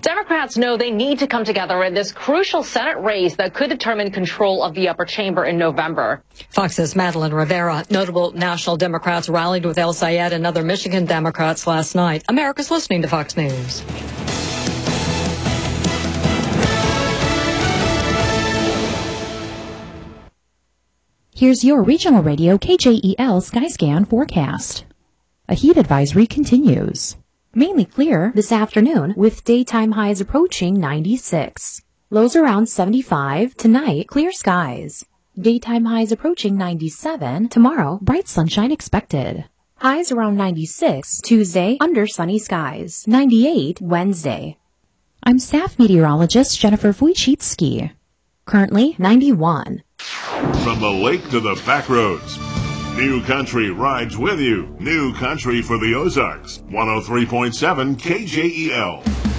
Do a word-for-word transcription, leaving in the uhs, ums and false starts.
Democrats know they need to come together in this crucial Senate race that could determine control of the upper chamber in November. Fox's Madeline Rivera. Notable national Democrats rallied with El Sayed and other Michigan Democrats last night. America's listening to Fox News. Here's your regional radio K J E L Skyscan forecast. A heat advisory continues. Mainly clear this afternoon with daytime highs approaching ninety-six. Lows around seventy-five. Tonight, clear skies. Daytime highs approaching ninety-seven. Tomorrow, bright sunshine expected. Highs around ninety-six. Tuesday, under sunny skies. ninety-eight Wednesday. I'm staff meteorologist Jennifer Wojcicki. Currently ninety-one. From the lake to the back roads, New Country rides with you. New Country for the Ozarks. one oh three point seven K J E L.